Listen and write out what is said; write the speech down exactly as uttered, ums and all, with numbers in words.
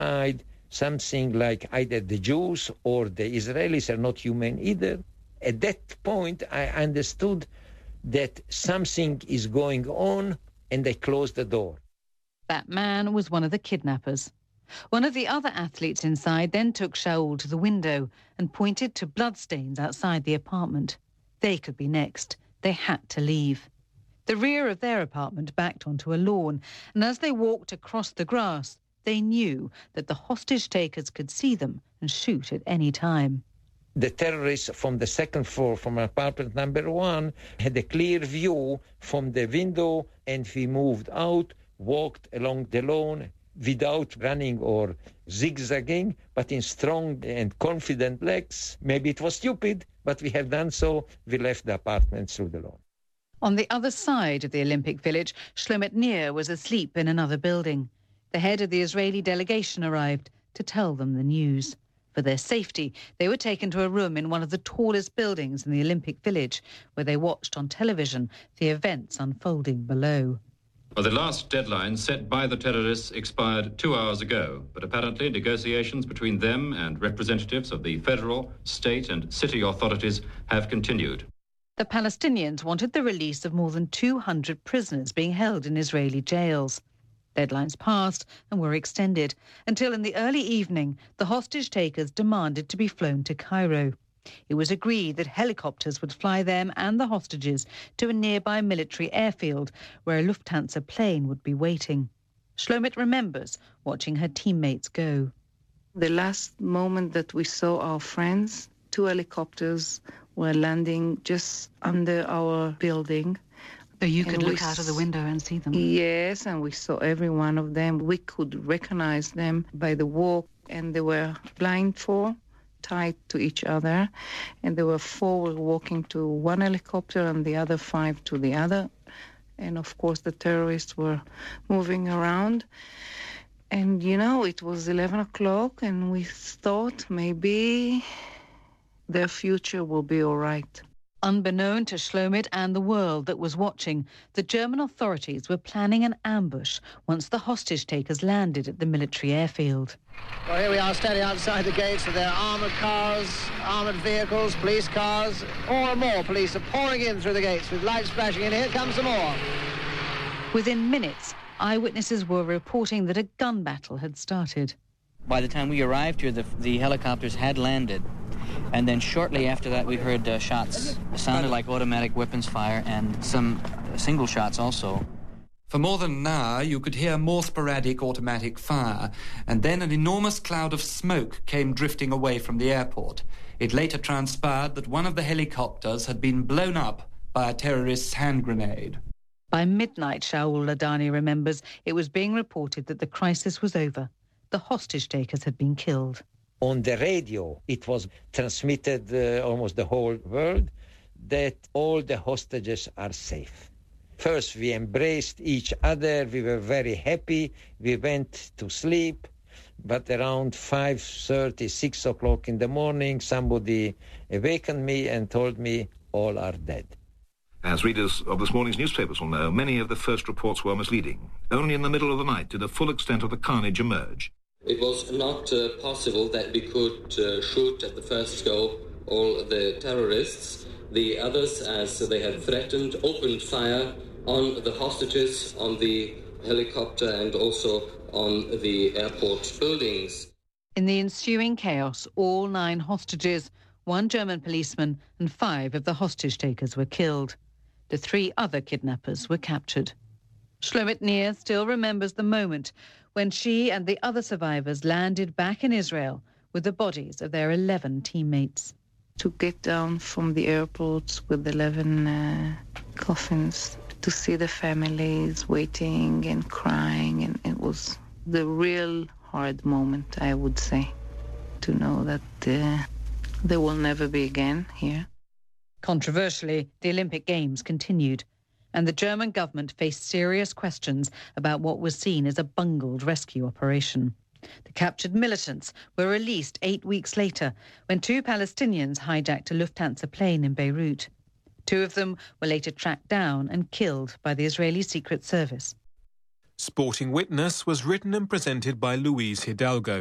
something like either the Jews or the Israelis are not human either. At that point, I understood that something is going on, and I closed the door. That man was one of the kidnappers. One of the other athletes inside then took Shaul to the window and pointed to bloodstains outside the apartment. They could be next. They had to leave. The rear of their apartment backed onto a lawn, and as they walked across the grass, they knew that the hostage-takers could see them and shoot at any time. The terrorists from the second floor, from apartment number one, had a clear view from the window, and we moved out, walked along the lawn without running or zigzagging, but in strong and confident legs. Maybe it was stupid, but we have done so. We left the apartment through the lawn. On the other side of the Olympic Village, Shlomit Nir was asleep in another building. The head of the Israeli delegation arrived to tell them the news. For their safety, they were taken to a room in one of the tallest buildings in the Olympic Village, where they watched on television the events unfolding below. Well, the last deadline set by the terrorists expired two hours ago, but apparently negotiations between them and representatives of the federal, state and city authorities have continued. The Palestinians wanted the release of more than two hundred prisoners being held in Israeli jails. Deadlines passed and were extended until in the early evening the hostage-takers demanded to be flown to Cairo. It was agreed that helicopters would fly them and the hostages to a nearby military airfield where a Lufthansa plane would be waiting. Shlomit remembers watching her teammates go. The last moment that we saw our friends, two helicopters were landing just under our building. So you could look out of the window and see them? Yes, and we saw every one of them. We could recognize them by the walk, and they were blindfold, tied to each other, and there were four were walking to one helicopter and the other five to the other. And of course the terrorists were moving around. And you know, it was eleven o'clock, and we thought maybe their future will be all right. Unbeknown to Shlomit and the world that was watching, the German authorities were planning an ambush once the hostage-takers landed at the military airfield. Well, here we are standing outside the gates with their armoured cars, armoured vehicles, police cars. More and more police are pouring in through the gates with lights flashing in. Here comes some more. Within minutes, eyewitnesses were reporting that a gun battle had started. By the time we arrived here, the, the helicopters had landed. And then shortly after that, we heard uh, shots. It sounded like automatic weapons fire and some uh, single shots also. For more than an hour, you could hear more sporadic automatic fire, and then an enormous cloud of smoke came drifting away from the airport. It later transpired that one of the helicopters had been blown up by a terrorist's hand grenade. By midnight, Shaul Ladani remembers, it was being reported that the crisis was over. The hostage-takers had been killed. On the radio, it was transmitted uh, almost the whole world that all the hostages are safe. First, we embraced each other. We were very happy. We went to sleep. But around five thirty, six o'clock in the morning, somebody awakened me and told me all are dead. As readers of this morning's newspapers will know, many of the first reports were misleading. Only in the middle of the night did the full extent of the carnage emerge. It was not uh, possible that we could uh, shoot at the first go all the terrorists. The others, as they had threatened, opened fire on the hostages, on the helicopter and also on the airport buildings. In the ensuing chaos, all nine hostages, one German policeman and five of the hostage-takers were killed. The three other kidnappers were captured. Shlomit Nir still remembers the moment when she and the other survivors landed back in Israel with the bodies of their eleven teammates. To get down from the airports with eleven uh, coffins, to see the families waiting and crying, and it was the real hard moment, I would say, to know that uh, there will never be again here. Controversially, the Olympic Games continued, and the German government faced serious questions about what was seen as a bungled rescue operation. The captured militants were released eight weeks later when two Palestinians hijacked a Lufthansa plane in Beirut. Two of them were later tracked down and killed by the Israeli Secret Service. Sporting Witness was written and presented by Luis Hidalgo.